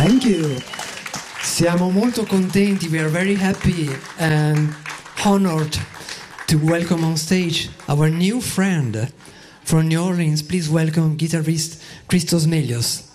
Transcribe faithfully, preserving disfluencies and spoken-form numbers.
Thank you. Siamo molto contenti, we are very happy and honored to welcome on stage our new friend from New Orleans. Please welcome guitarist Christos Melios.